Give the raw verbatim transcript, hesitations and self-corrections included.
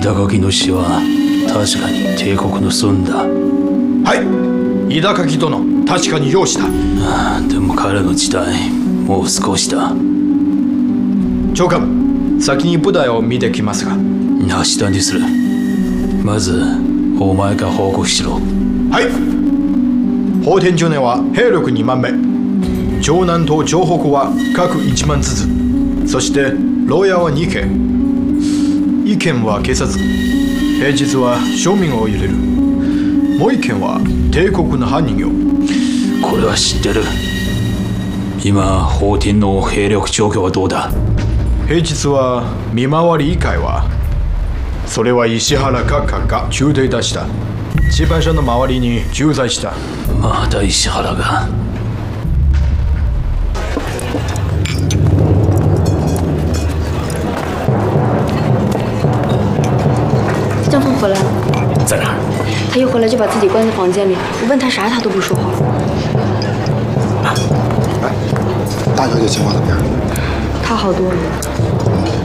板垣の死は確かに帝国の損だ。 はい、板垣殿、確かに容姿だ。 ああ、でも彼の時代もう少しだ。 長官、先に部隊を見てきますが。 明日にする。まずお前が報告しろ。 はい。法天城内は兵力にまんめ、城南と城北は各いちまんずつ、そして牢屋はにけん、いっけんは警察、平日は庶民を入れる、もういっけんは帝国の犯人よ。 これは知ってる。今法天の兵力状況はどうだ？ 平日は見回り以外は、それは石原閣下が中で出した。地盤所の周りに駐在した。 また石原が。 江峰回来了， 在哪儿？ 他一回来就把自己关在房间里，我问他啥他都不说话。 哎，大小姐情况怎么样？ 他好多了。